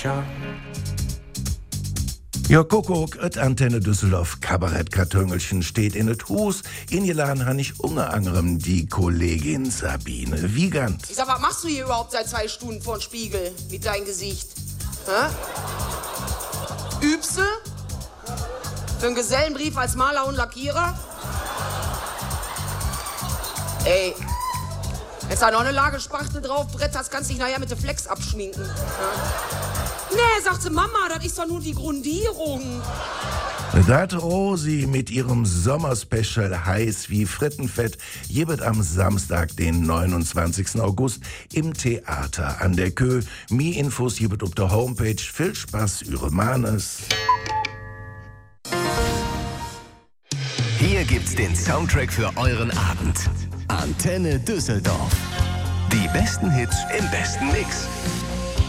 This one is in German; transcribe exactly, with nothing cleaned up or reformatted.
sicher? Ja, Kuckuck, et Antenne Düsseldorf Kabarettkartöngelchen steht in et Hus. Ingeladen han ich unter anderem die Kollegin Sabine Wiegand. Ich sag, was machst du hier überhaupt seit zwei Stunden vor dem Spiegel mit deinem Gesicht? Hä? Übste? Für einen Gesellenbrief als Maler und Lackierer? Ey, wenn da noch eine Lage Spachtel drauf bretterst, kannst du dich nachher mit der Flex abschminken. Ja? Nee, sagt sie, Mama, das ist doch nur die Grundierung. Dat Rosi mit ihrem Sommerspecial heiß wie Frittenfett jebet am Samstag, den neunundzwanzigsten August im Theater an der Kö. Mehr Infos jebet auf der Homepage. Viel Spaß, Ihre Manes. Hier gibt's den Soundtrack für euren Abend. Antenne Düsseldorf. Die besten Hits im besten Mix.